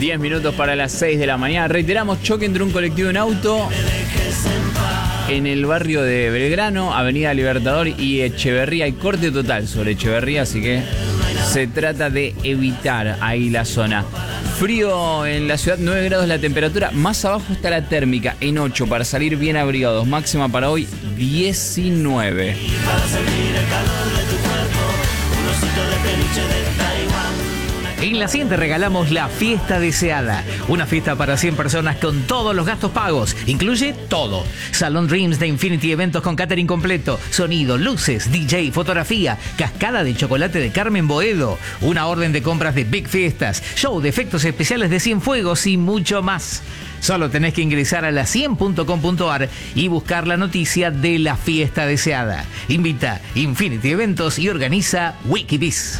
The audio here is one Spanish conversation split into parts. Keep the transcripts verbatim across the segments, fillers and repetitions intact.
diez minutos para las seis de la mañana. Reiteramos, choque entre un colectivo y un auto en el barrio de Belgrano, Avenida Libertador y Echeverría. Hay corte total sobre Echeverría, así que se trata de evitar ahí la zona. Frío en la ciudad, nueve grados la temperatura. Más abajo está la térmica, en ocho, para salir bien abrigados. Máxima para hoy, diecinueve. En La Cien te regalamos la fiesta deseada. Una fiesta para cien personas con todos los gastos pagos. Incluye todo. Salón Dreams de Infinity, eventos con catering completo, sonido, luces, D J, fotografía, cascada de chocolate de Carmen Boedo, una orden de compras de Big Fiestas, show de efectos especiales de Cienfuegos y mucho más. Solo tenés que ingresar a la cien punto com punto a r y buscar la noticia de la fiesta deseada. Invita Infinity Eventos y organiza Wikibiz.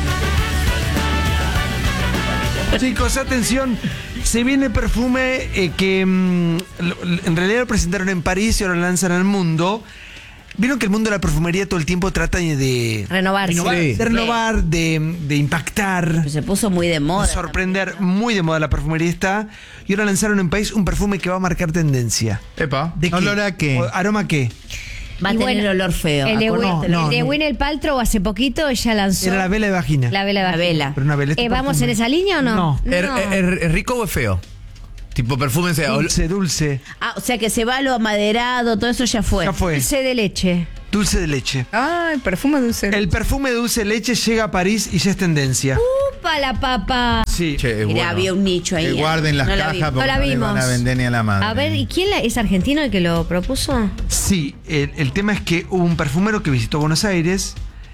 Chicos, atención, se viene perfume eh, que mmm, en realidad lo presentaron en París y ahora lo lanzan al mundo. Vieron que el mundo de la perfumería todo el tiempo trata de renovarse, renovar, sí. de, renovar de, de impactar. Se puso muy de moda. De sorprender, también. Muy de moda la perfumería está. Y ahora lanzaron en París un perfume que va a marcar tendencia. Epa, ¿de qué? ¿Olor a qué? O, ¿aroma qué? Va a y tener bueno, olor feo. El de, no, el no, de no. Gwyneth Paltrow hace poquito ya lanzó. Era la vela de vagina. La vela de La vagina. vela. Pero una vela, este Eh, ¿Vamos perfume. en esa línea o no? No. ¿Es er, er, rico o es feo? Tipo perfume sea. Dulce, dulce. Ah, o sea que se va lo amaderado, todo eso ya fue. Ya fue. Dulce de leche. Dulce de leche. Ay, perfume dulce. El perfume de dulce de leche llega a París y ya es tendencia. ¡Upa la papa! Sí. Che, es Mirá, bueno. había un nicho ahí. Que ¿eh? guarden las No la cajas vimos. porque No la no le van a vimos. vender ni a la madre. A ver, ¿y quién la, es argentino el que lo propuso? Sí, el, el tema es que hubo un perfumero que visitó Buenos Aires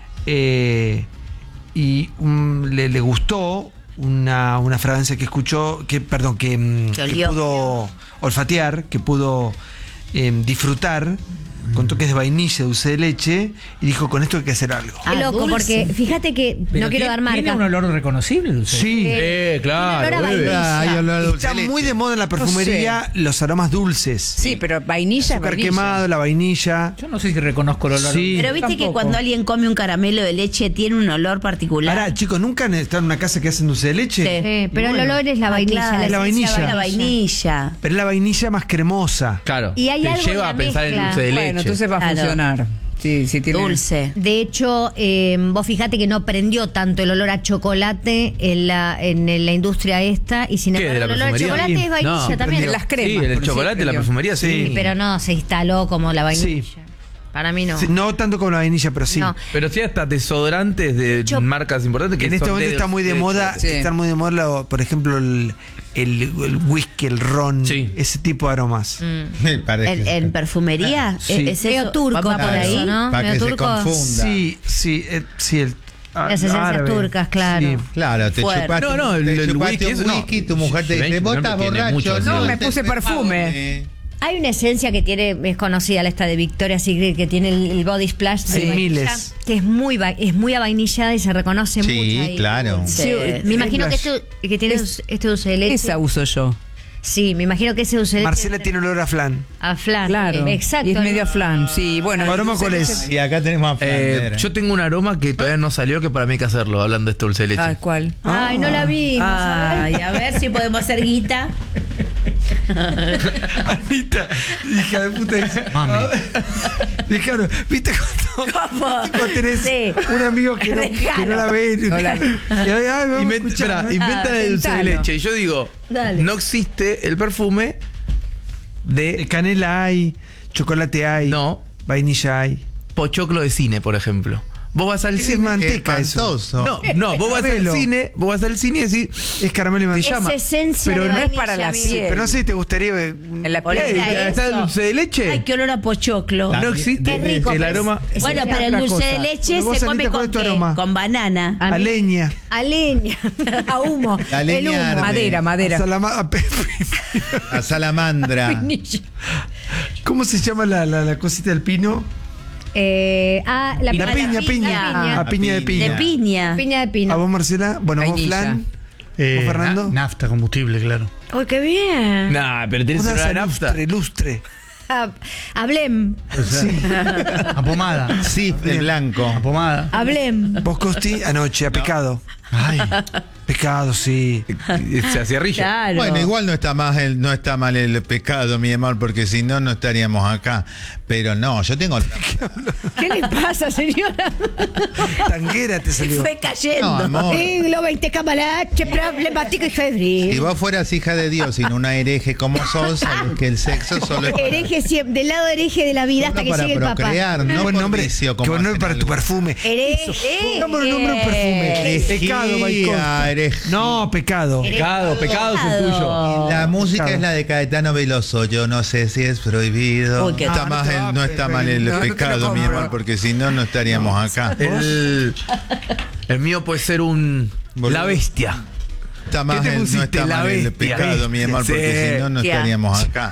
eh, y um, le, le gustó una, una fragancia que escuchó, que perdón, que, mm, Que que olió. pudo olfatear, que pudo eh, disfrutar, con toques de vainilla, dulce de leche, y dijo, con esto hay que hacer algo. Ah, Qué loco, dulce. porque fíjate que no quiero dar marca. ¿Tiene un olor reconocible, Dulce? Sí. Eh, claro. Olor a bebé. vainilla. Hay olor a dulce Está de leche. muy de moda en la perfumería los aromas dulces. Sí, pero vainilla es Azúcar vainilla. quemado, la vainilla. Yo no sé si reconozco el olor. Sí. Pero viste Tampoco. que cuando alguien come un caramelo de leche tiene un olor particular. Ahora, chicos, ¿nunca han estado en una casa que hacen dulce de leche? Sí. Eh, pero Y el bueno. olor es la Ah, vainilla. claro, Es la esencia vainilla. La vainilla. Pero es la vainilla más cremosa. Claro. Y hay te algo en lleva la a pensar mezcla. en dulce de leche. Bueno, entonces va a Claro. funcionar. Sí, sí tiene. Dulce. De hecho, eh, vos fijate que no prendió tanto el olor a chocolate en la, en la industria esta, y sin ¿Qué, embargo de el la olor a perfumería? chocolate es vainilla No, también. En las cremas. Sí, el por chocolate, sí, la prendió. perfumería, sí. Sí. Pero no, se instaló como la vainilla. Sí. Para mí no. Sí, no tanto como la vainilla, pero sí. No. Pero sí hasta desodorantes de Yo- marcas importantes que En este son momento está muy de moda, Sí. están muy de moda, lo- por ejemplo, el, el, el whisky, el ron, Sí. ese tipo de aromas. Me parece. En, en perfumería. Sí. ¿Es eso? Medio turco ¿Va por por ahí, ahí? ¿no? Para Medio que se turco. confunda. Sí, sí, eh, sí. El, ah, Las esencias árabe. turcas, claro. Sí. Claro, te Fuerte. chupaste, No, no, el- te el chupaste whisky, un eso no. whisky, tu mujer te Bench, dice, por vos ejemplo, estás tiene borracho. mucho No, olor. me puse perfume. Eh, Hay una esencia que tiene, es conocida, la esta de Victoria's Secret, que tiene el, el body splash de Sí, vainilla, miles. que es muy va- es muy avainillada y se reconoce Sí, mucho ahí. claro. Sí, Sí. me imagino que, Splash. este, que tiene este dulce de leche. Esa uso yo. Sí, me imagino que ese dulce de leche. Marcela tiene olor a flan. A flan. Claro. eh, Exacto. Y es medio flan. Sí, bueno. ¿Tu aroma el dulce cuál de es? leche- Y acá tenemos a Eh, Flandera. yo tengo un aroma que todavía no salió, que para mí hay que hacerlo, hablando de este dulce de leche. Ah, ¿cuál? Ay, no la vi. Ay, a ver si podemos hacer guita. Anita, hija de puta. Dice, Mami. Dijeron, ¿viste cuando, ¿Cómo? cuando tenés Sí. un amigo que no, que no la ve? No la- Y, ay, ay, vamos a Invent- escuchar. espera, inventan el dulce de intentalo. leche. Y yo digo, Dale. no existe el perfume De de canela hay, chocolate hay, No. vainilla hay. pochoclo de cine, por ejemplo. Vos vas al Es cine. manteca eso. Espantoso. No, no, vos vas al Caramelo. cine, vos vas al cine y decís, Es caramelo y Te manteca. llama. Es esencia Pero de no es vainilla, para la amigo. piel. Pero no sé si te gustaría. eh, En la Olé, piel. Olea ¿está el eso. dulce de leche? Ay, qué olor a pochoclo. La- No existe Qué rico, el pero aroma. es- Bueno, es pero el otra dulce cosa. de leche Pero vos, se come Anita, ¿cuál con es tu qué? aroma? Con banana. A leña. A leña, a humo. La el leña humo. arde. Madera, madera. A salama- a pe- A salamandra. Vainilla. ¿Cómo se llama la, la, la cosita del pino? Eh, ah, la, La la piña, piña. A piña de De piña. piña. Piña de ¿A pino. vos, Marcela? Bueno, vos, Vainilla. Flan. Eh, ¿Vos, Fernando? na- nafta, combustible, claro. ¡Uy, qué bien! Nah, pero tenés Vos una das a nafta. lustre, lustre. Ah, hablem, A pomada. Sí, de blanco. A pomada. hablem. Vos, Costi, anoche, a pecado. Ay, Pecado, sí. Se acierrilla. Claro. Bueno, igual no está más el, no está mal el pecado, mi amor, porque si no, no estaríamos acá. Pero no, yo tengo... ¿Qué le pasa, señora? Tanguera te salió. Fue cayendo. No, amor. Siglo veinte cambalache, problemático y febril. Si vos fueras hija de Dios y no una hereje como sos, sabes que el sexo solo es para, Hereje siempre, del lado hereje de la vida hasta solo que para llegue el papá. procrear, no buen por nombre, vicio, qué como buen nombre hacen para tu algunos. perfume. Hereje. Pongamos el nombre de un perfume. Pecado, Maicon. Herejía, herejía. No, pecado. Pecado, pecado es el tuyo. La música Pecado. es la de Caetano Veloso. Yo no sé si es prohibido. Uy, qué- está Ah, más no te el- va, no pe- está pe- mal el no, no te lo pecado, mi compro. amor, porque si no, no estaríamos acá. El, el mío puede ser un... Boludo. La bestia. Está más ¿Qué te el- no pusiste? está La mal el bestia. pecado, mi amor, porque Sí. si no, no Ya. estaríamos acá.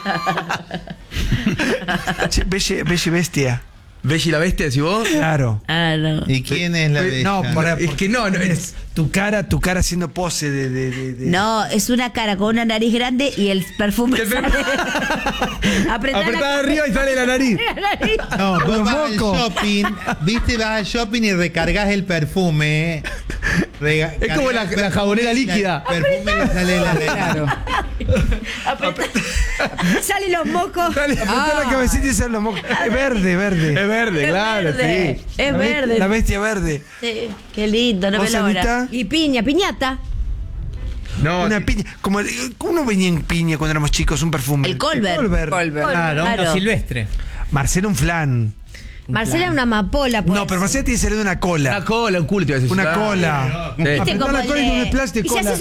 Che, Belle, Belle Bestia. ¿Bella y la bestia, decís vos? Claro. Ah, no. ¿Y quién es la Eh, bella? no, por- Es que no, no es... Tu cara, tu cara haciendo pose de. de, de- de- No, es una cara con una nariz grande y el perfume El sale. Apretá la Apretá arriba y sale la nariz. nariz. No, vos Los vas al mocos. shopping, viste, vas al shopping y recargas el perfume. Rega- Es como la- cargas el la jabonera perfume y líquida. El perfume le sale de la nariz. Claro. Salen los mocos. Dale, apretá la cabecita y sale los mocos. Es verde, verde. Es verde, Es claro, verde. sí. Es La be- verde. La bestia verde. Sí, qué lindo, no ¿Vos, me la hora. Anita? Y piña, piñata. No, Una sí. piña. Como uno venía en piña cuando éramos chicos, un perfume. El Colbert. Colbert. Colbert. Claro, Claro. uno silvestre. Marcela, un flan. Marcela, una amapola. pues. No, pero Marcela tiene que ser de una cola. Una cola, un culo te iba a decir. Una Ah, cola. sí. Viste Apretá como la el cola y de- con un splash de y si cola. haces